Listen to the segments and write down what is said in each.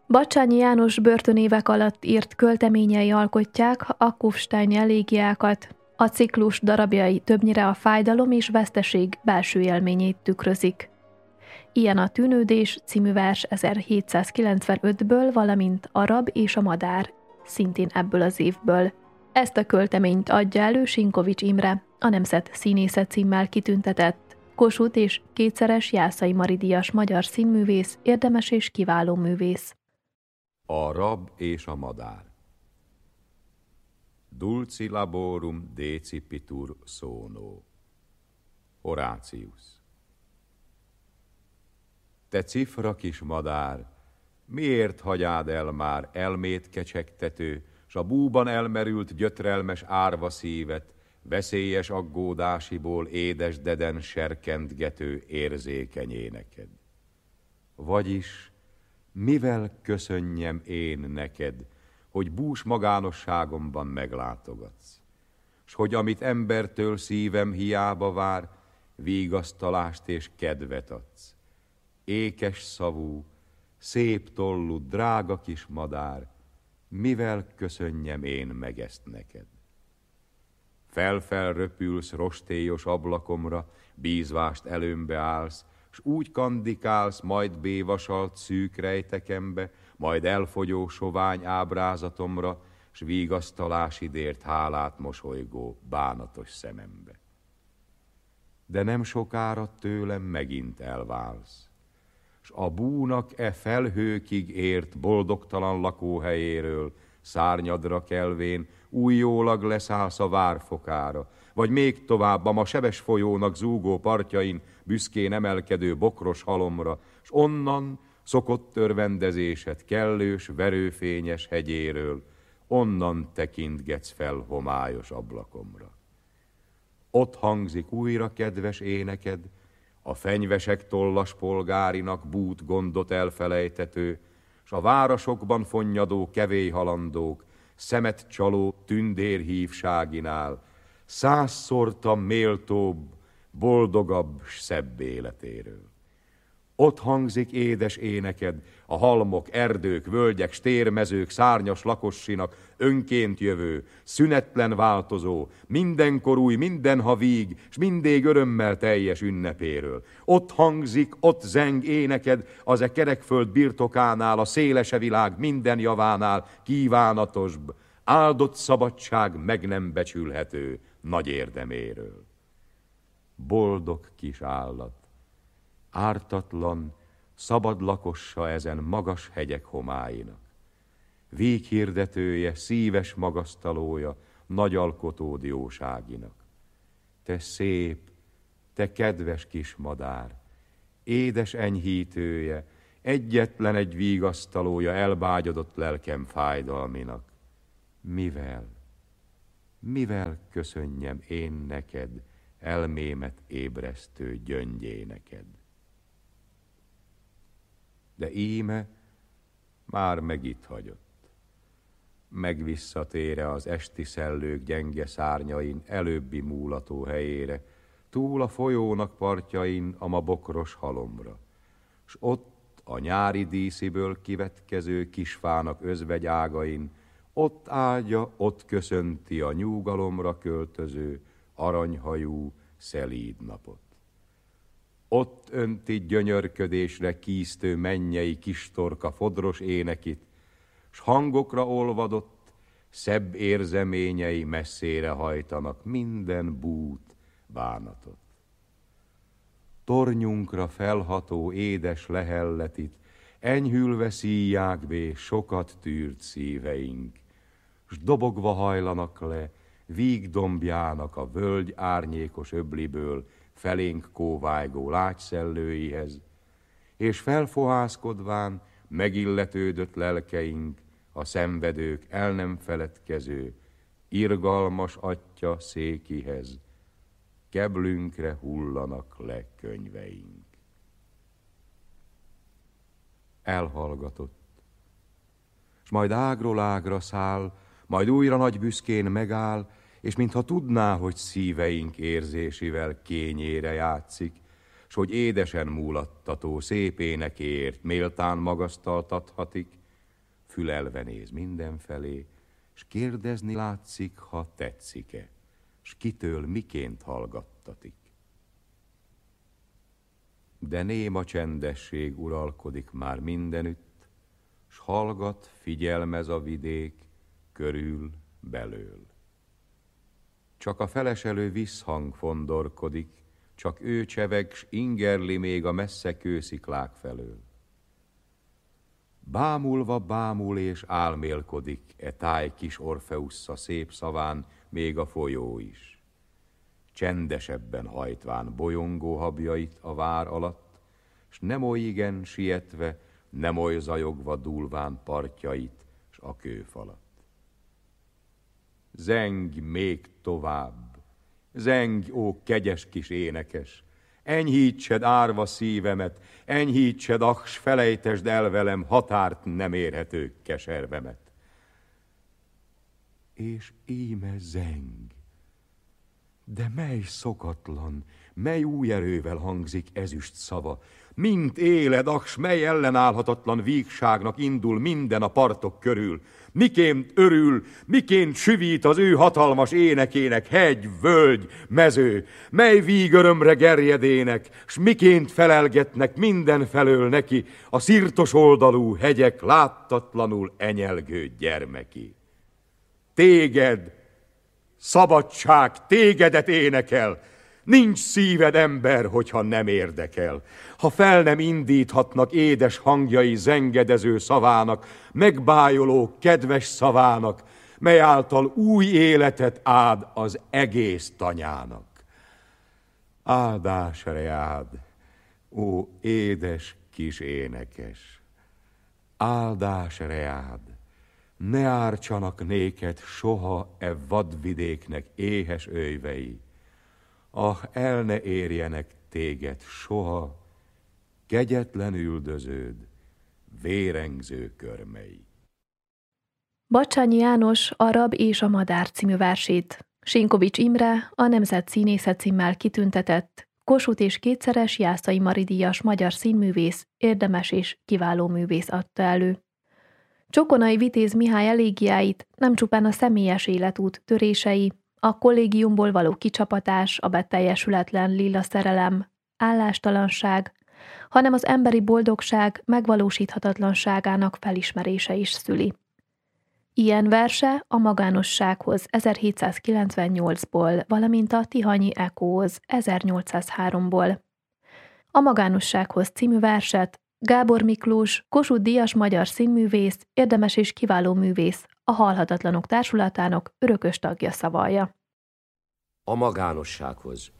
Bacsányi János börtönévek alatt írt költeményei alkotják a Kufstein elégiákat. A ciklus darabjai többnyire a fájdalom és veszteség belső élményét tükrözik. Ilyen a Tűnődés című vers 1795-ből, valamint A rab és a madár, szintén ebből az évből. Ezt a költeményt adja elő Sinkovics Imre, a Nemzet Színésze címmel kitüntetett, Kossuth és kétszeres Jászai Mari díjas magyar színművész, érdemes és kiváló művész. A rab és a madár. Dulci laborum decipitur sono. Horácius. Te cifra kis madár, miért hagyád el már elmét kecsegtető, s a búban elmerült gyötrelmes árva szívet, veszélyes aggódásiból édesdeden serkentgető érzékeny éneked? Vagyis, mivel köszönjem én neked, hogy bús magánosságomban meglátogatsz, s hogy amit embertől szívem hiába vár, vigasztalást és kedvet adsz. Ékes szavú, szép tollú, drága kis madár, mivel köszönjem én meg ezt neked? Felfel röpülsz rostélyos ablakomra, bízvást előmbe állsz, s úgy kandikálsz majd bévasalt szűk rejtekembe, majd elfogyó sovány ábrázatomra, s vigasztalásidért hálát mosolygó bánatos szemembe. De nem sokára tőlem megint elválsz, s a búnak felhőkig ért boldogtalan lakóhelyéről, szárnyadra kelvén újjólag leszállsz a várfokára, vagy még tovább a ma sebes folyónak zúgó partjain büszkén emelkedő bokros halomra, s onnan szokott örvendezésed kellős, verőfényes hegyéről, onnan tekintgetsz fel homályos ablakomra. Ott hangzik újra kedves éneked, a fenyvesek tollas polgárinak bút gondot elfelejtető, s a városokban fonnyadó kevélyhalandók, szemet csaló tündérhívságinál, 100-szorta méltóbb, boldogabb, s szebb életéről. Ott hangzik édes éneked, a halmok, erdők, völgyek, stérmezők, szárnyas lakossinak önként jövő, szünetlen változó, mindenkor új, mindenha víg, s mindig örömmel teljes ünnepéről. Ott hangzik, ott zeng éneked az kerekföld birtokánál, a szélese világ minden javánál kívánatosbb, áldott szabadság meg nem becsülhető nagy érdeméről. Boldog kis állat, ártatlan, szabad lakossa ezen magas hegyek homáinak. Véghirdetője, szíves magasztalója, nagy alkotód jóságinak. Te szép, te kedves kis madár, édes enyhítője, egyetlen egy vigasztalója elbágyodott lelkem fájdalminak. Mivel köszönjem én neked elmémet ébresztő gyöngyéneked? De íme már meg itt hagyott. Megvisszatére az esti szellők gyenge szárnyain előbbi múlató helyére, túl a folyónak partjain a ma bokros halomra, s ott a nyári dísziből kivetkező kisfának özvegyágain, ott áldja, ott köszönti a nyugalomra költöző, aranyhajú, szelíd napot. Ott önti gyönyörködésre kíztő mennyei kistorka fodros énekit, s hangokra olvadott, szebb érzeményei messzére hajtanak minden bút, bánatot. Tornyunkra felható édes lehelletit, enyhülve szíják bé sokat tűrt szíveink, s dobogva hajlanak le vígdombjának a völgy árnyékos öbliből felénk kóvájgó lágyszellőihez, és felfohászkodván megilletődött lelkeink a szenvedők el nem feledkező, irgalmas atya székihez, keblünkre hullanak le könyveink. Elhallgatott, s majd ágról ágra száll, majd újra nagy büszkén megáll, és mintha tudná, hogy szíveink érzésével kényére játszik, s hogy édesen múlattató szép énekéért méltán magasztaltathatik, fülelve néz mindenfelé, s kérdezni látszik, ha tetszik-e, s kitől miként hallgattatik. De néma csendesség uralkodik már mindenütt, s hallgat, figyelmez a vidék, körül, belől. Csak a feleselő visszhang fondorkodik, csak ő cseveg, s ingerli még a messze kősziklák felől. Bámulva bámul és álmélkodik e táj kis Orfeussza szép szaván még a folyó is. Csendesebben hajtván bolyongó habjait a vár alatt, s nem oly igen sietve, nem oly zajogva dúlván partjait s a kőfalat. Zengj még tovább, zengj, ó kegyes kis énekes, enyhítsed árva szívemet, enyhítsed, s felejtesd el velem határt nem érhető keservemet. És íme zeng, de mely szokatlan, mely új erővel hangzik ezüst szava, mint éled, s mely ellenállhatatlan vígságnak indul minden a partok körül. Miként örül, miként süvít az ő hatalmas énekének hegy, völgy, mező, mely vígörömre gerjedének, s miként felelgetnek mindenfelől neki a szirtos oldalú hegyek láttatlanul enyelgő gyermeki. Téged, szabadság, tégedet énekel, nincs szíved, ember, hogyha nem érdekel. Ha fel nem indíthatnak édes hangjai zengedező szavának, megbájoló, kedves szavának, mely által új életet áld az egész tanyának. Áldás reád, ó édes kis énekes, áldás reád, ne ártsanak néked soha e vadvidéknek éhes őjvei, el ne érjenek téged soha, kegyetlen üldöződ, vérengző körmei. Bacsányi János a Rab és a Madár című versét Sinkovics Imre a Nemzet Színésze címmel kitüntetett Kossuth és kétszeres Jászai Mari díjas magyar színművész, érdemes és kiváló művész adta elő. Csokonai Vitéz Mihály elégiáit nem csupán a személyes életút törései, a kollégiumból való kicsapatás, a beteljesületlen lila szerelem, állástalanság, hanem az emberi boldogság megvalósíthatatlanságának felismerése is szüli. Ilyen verse a Magánossághoz 1798-ból, valamint a Tihanyi Ekóhoz 1803-ból. A Magánossághoz című verset Gábor Miklós, Kossuth díjas magyar színművész, érdemes és kiváló művész, a Halhatatlanok Társulatának örökös tagja szavalja. A magánossághoz.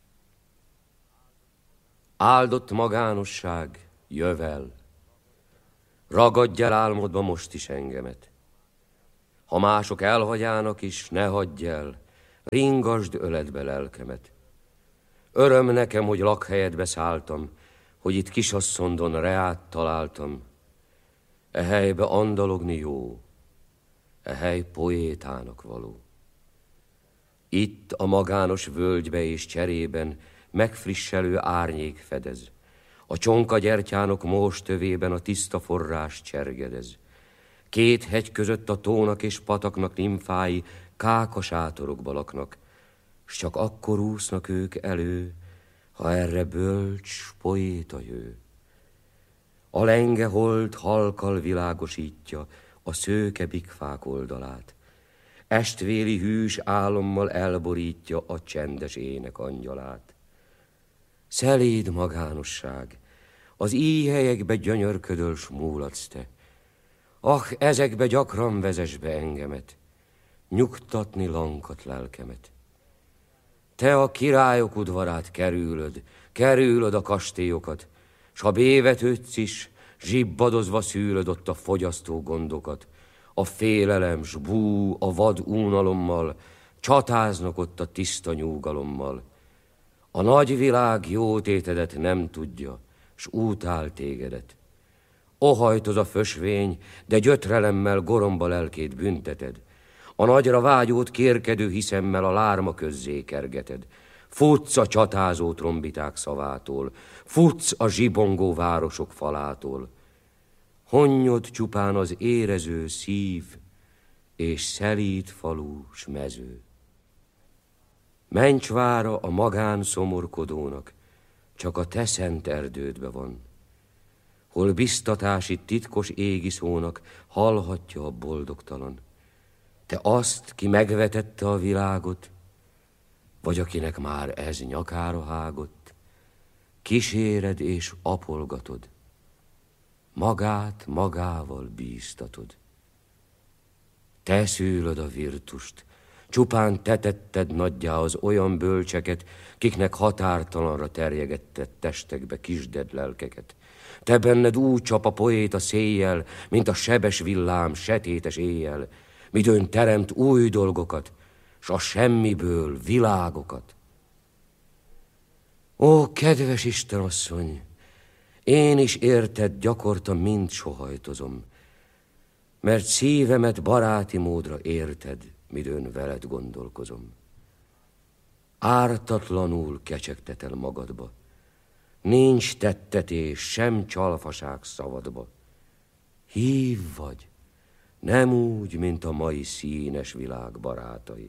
Áldott magánosság, jövel, ragadj el álmodba most is engemet. Ha mások elhagyának is, ne hagyj el, ringasd öledbe lelkemet. Öröm nekem, hogy lakhelyedbe szálltam, hogy itt Kisasszondon reát találtam. E helybe andalogni jó, e hely poétának való. Itt a magános völgybe és cserében megfrisselő árnyék fedez. A csonka gyertyánok mostövében a tiszta forrás csergedez. Két hegy között a tónak és pataknak nimfái káka sátorokba laknak, s csak akkor úsznak ők elő, ha erre bölcs poéta jő. A lenge hold halkal világosítja a szőke bikfák oldalát. Estvéli hűs álommal elborítja a csendes ének angyalát. Szeléd magánosság, az íjhelyekbe gyönyörködöl s múladsz te. Ezekbe gyakran vezess be engemet, nyugtatni lankat lelkemet. Te a királyok udvarát kerülöd a kastélyokat, s ha bévetődsz is, zsibbadozva szűröd ott a fogyasztó gondokat. A félelem s bú, a vad únalommal csatáznak ott a tiszta nyugalommal. A nagy világ jótétedet nem tudja, s útál tégedet. Ohajtoz a fösvény, de gyötrelemmel goromba lelkét bünteted. A nagyra vágyót kérkedő hiszemmel a lárma közzé kergeted. Futsz a csatázó trombiták szavától, futsz a zsibongó városok falától. honnyod csupán az érező szív, és szelíd falu s mező. Mencsvára a magán szomorkodónak csak a te szent erdődbe van, hol biztatási titkos égi szónak hallhatja a boldogtalan. Te azt, ki megvetette a világot, vagy akinek már ez nyakára hágott, kíséred és apolgatod, magát magával bíztatod. Te szűröd a virtust, csupán te tetted nagyjá az olyan bölcseket, kiknek határtalanra terjegetted testekbe kisded lelkeket. Te benned úgy csap a poéta széjjel, mint a sebes villám setétes éjjel, midőn teremt új dolgokat, s a semmiből világokat. Ó, kedves Istenasszony, én is érted gyakorta mind sohajtozom, mert szívemet baráti módra érted, midőn veled gondolkozom. Ártatlanul kecsegtetel magadba, nincs tettetés, sem csalfaság szavadba. Hív vagy, nem úgy, mint a mai színes világ barátai.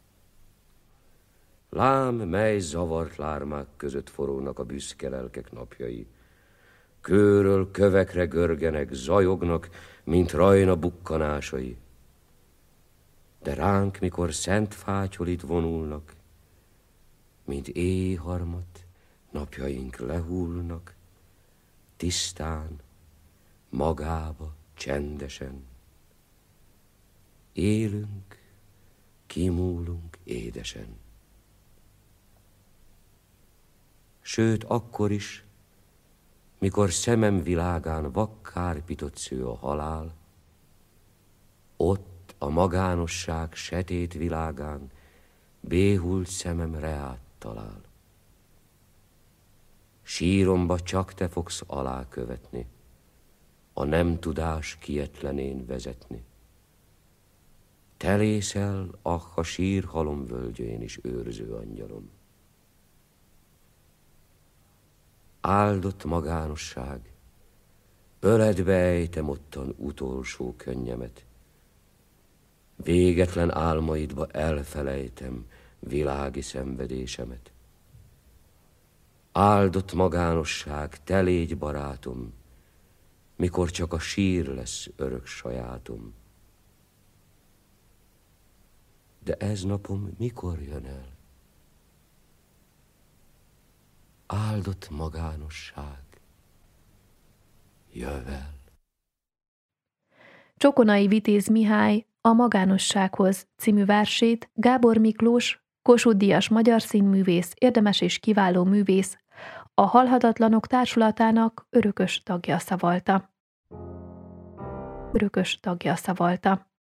Lám, mely zavart lármák között forognak a büszke lelkek napjai. Kőről kövekre görgenek, zajognak, mint rajna bukkanásai. De ránk, mikor szent fátyolit vonulnak, mint éjharmat, napjaink lehullnak, tisztán, magába, csendesen. Élünk, kimúlunk édesen. Sőt, akkor is, mikor szemem világán vakkárpitott sző a halál, ott a magánosság setét világán béhult szemem reát talál. Síromba csak te fogsz alákövetni, a nem tudás kietlenén vezetni. Te lészel, a sírhalom völgyén is őrző angyalom. Áldott magánosság, öledbe ejtem ottan utolsó könnyemet. Végetlen álmaidba elfelejtem világi szenvedésemet. Áldott magánosság, te légy barátom, mikor csak a sír lesz örök sajátom. De ez napom mikor jön el? Áldott magánosság, jövel. Csokonai Vitéz Mihály A magánossághoz című versét Gábor Miklós, Kossuth-díjas magyar színművész, érdemes és kiváló művész, a Halhatatlanok Társulatának örökös tagja szavalta.